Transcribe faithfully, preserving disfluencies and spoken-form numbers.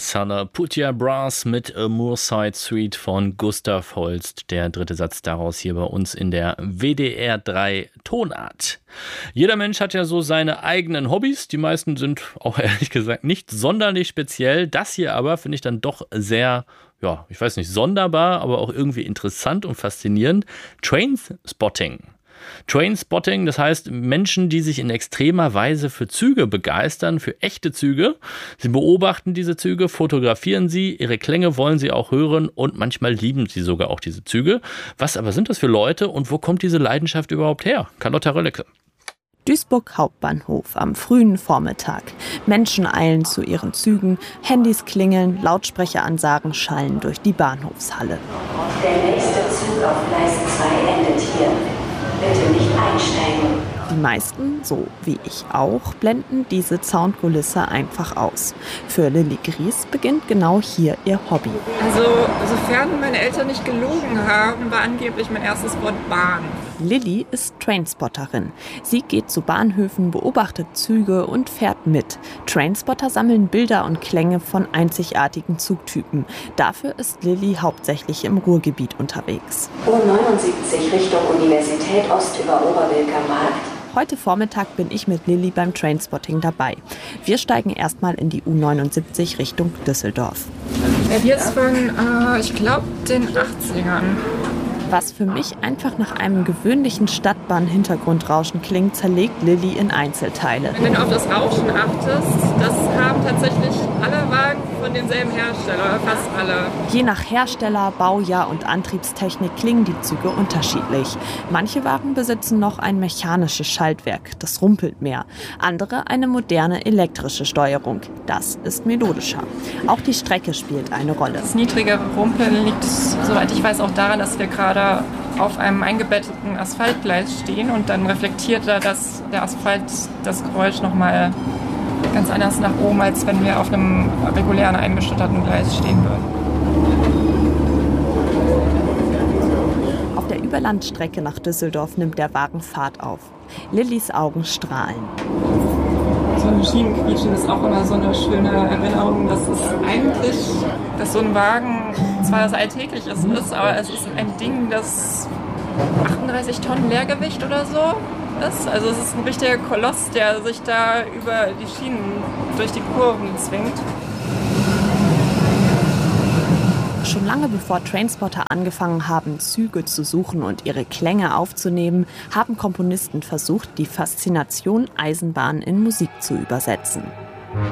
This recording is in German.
Summer Putia Brass mit A Moorside Suite von Gustav Holst. Der dritte Satz daraus hier bei uns in der W D R drei Tonart. Jeder Mensch hat ja so seine eigenen Hobbys. Die meisten sind auch ehrlich gesagt nicht sonderlich speziell. Das hier aber finde ich dann doch sehr, ja, ich weiß nicht, sonderbar, aber auch irgendwie interessant und faszinierend. Trainspotting. Trainspotting, das heißt Menschen, die sich in extremer Weise für Züge begeistern, für echte Züge. Sie beobachten diese Züge, fotografieren sie, ihre Klänge wollen sie auch hören und manchmal lieben sie sogar auch diese Züge. Was aber sind das für Leute und wo kommt diese Leidenschaft überhaupt her? Carlotta Röllecke. Duisburg Hauptbahnhof am frühen Vormittag. Menschen eilen zu ihren Zügen, Handys klingeln, Lautsprecheransagen schallen durch die Bahnhofshalle. Der nächste Zug auf Gleis zwei endet hier. Bitte nicht einsteigen. Die meisten, so wie ich auch, blenden diese Soundkulisse einfach aus. Für Lilly Gries beginnt genau hier ihr Hobby. Also, sofern meine Eltern nicht gelogen haben, war angeblich mein erstes Wort Bahn. Lilly ist Trainspotterin. Sie geht zu Bahnhöfen, beobachtet Züge und fährt mit. Trainspotter sammeln Bilder und Klänge von einzigartigen Zugtypen. Dafür ist Lilly hauptsächlich im Ruhrgebiet unterwegs. U neunundsiebzig Richtung Universität Ost über Oberwilker Markt. Heute Vormittag bin ich mit Lilly beim Trainspotting dabei. Wir steigen erstmal in die U neunundsiebzig Richtung Düsseldorf. Jetzt von, äh, ich glaube, den achtzigern. Was für mich einfach nach einem gewöhnlichen Stadtbahn-Hintergrundrauschen klingt, zerlegt Lilly in Einzelteile. Wenn du auf das Rauschen achtest, das haben tatsächlich alle Wagen von demselben Hersteller, fast alle. Je nach Hersteller, Baujahr und Antriebstechnik klingen die Züge unterschiedlich. Manche Wagen besitzen noch ein mechanisches Schaltwerk, das rumpelt mehr. Andere eine moderne elektrische Steuerung. Das ist melodischer. Auch die Strecke spielt eine Rolle. Das niedrigere Rumpeln liegt, soweit ich weiß, auch daran, dass wir gerade auf einem eingebetteten Asphaltgleis stehen und dann reflektiert da das, der Asphalt das Geräusch nochmal ganz anders nach oben, als wenn wir auf einem regulären eingeschütterten Gleis stehen würden. Auf der Überlandstrecke nach Düsseldorf nimmt der Wagen Fahrt auf. Lillys Augen strahlen. So ein Schienenquietschen ist auch immer so eine schöne Erinnerung, dass es eigentlich, dass so ein Wagen zwar das Alltägliches ist, aber es ist ein Ding, das achtunddreißig Tonnen Leergewicht oder so ist. Also es ist ein richtiger Koloss, der sich da über die Schienen durch die Kurven zwingt. Schon lange bevor Trainspotter angefangen haben, Züge zu suchen und ihre Klänge aufzunehmen, haben Komponisten versucht, die Faszination Eisenbahn in Musik zu übersetzen.